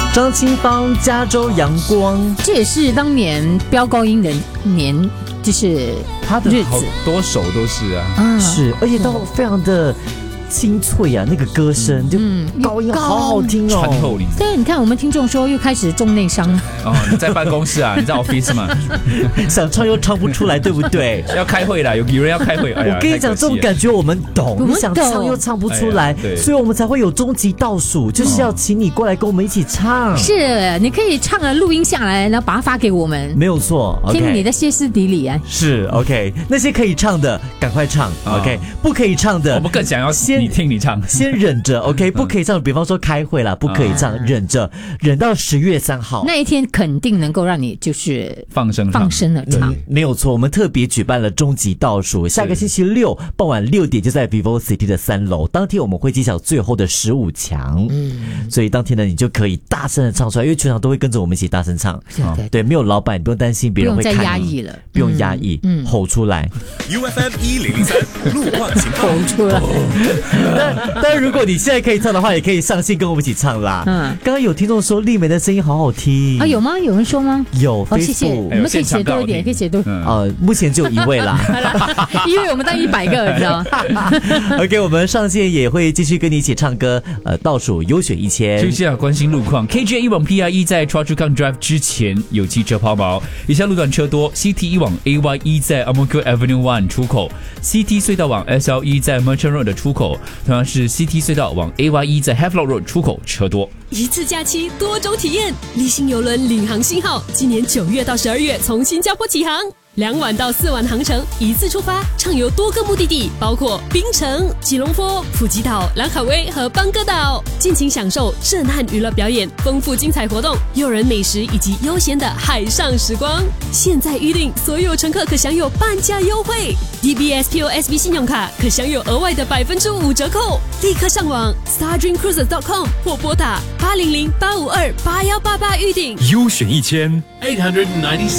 张清芳加州阳光， 这也是当年飙高音的年，就是他的好日子多首都是啊， 是，而且都非常的清脆啊，那个歌声就高音好好听哦。 穿透力。 对，你看我们听众说又开始重内伤哦，你在办公室啊，你在 office 嘛， 想唱又唱不出来，对不对？ 要开会啦，有人要开会。哎呀， 我跟你讲，这种感觉我们懂， 我们懂你想唱又唱不出来， 对所以我们才会有终极倒数，就是要请你过来跟我们一起唱。 是，你可以唱了录音下来，然后把它发给我们， 没有错， 听你的歇斯底里啊。 是 OK， 那些可以唱的赶快唱 ，OK， 不可以唱的， 我们更想要先你听你唱。 先忍着 ，OK， 不可以唱，比方说开会啦，不可以唱，忍着，忍到10月3号那一天肯定能够让你就是放声的唱。 没有错，我们特别举办了终极倒数，下个星期六傍晚6点就在 Vivo City 的3楼，当天我们会揭晓最后的15强，所以当天呢你就可以大声的唱出来，因为全场都会跟着我们一去大声唱，对，没有老板，你不用担心别人会看你， 不用再压抑了， 不用压抑，吼出来。 UFM 1003路况情报， 吼出来。 但如果你现在可以唱的话，也可以上线跟我们一起唱啦。刚刚有听众说丽梅的声音好好听啊，有吗？有人说吗？ 有， 谢谢，你们可以写多一点，可以写多。 目前就1位啦， 因为我们当100个，你知道吗 ？OK， 我们上线也会继续跟你一起唱歌，倒数优选1000。 接下来关心路况 ，KJ 1往 PIE 在 Choa Chu Kang Drive 之前有汽车抛锚，以下路段车多 ，CT 1往 AYE 在 Ang Mo Kio Avenue 1出口 ，CT 隧道往 SLE 在 Merchant Road 的出口，同样是 CT 隧道往 AYE 在 Havelock Road 出口车多。 一次假期多种体验，立新邮轮领航信号，今年9月到12月从新加坡起航，2晚到4晚航程，一次出发，畅游多个目的地，包括槟城、吉隆坡、普吉岛、兰卡威和邦哥岛，尽情享受震撼娱乐表演、丰富精彩活动、诱人美食以及悠闲的海上时光。现在预定，所有乘客可享有半价优惠 ，DBS POSB 信用卡可享有额外的5%折扣。立刻上网 stardreamcruises.com 或拨打800-852-8188预订。 优选1000 896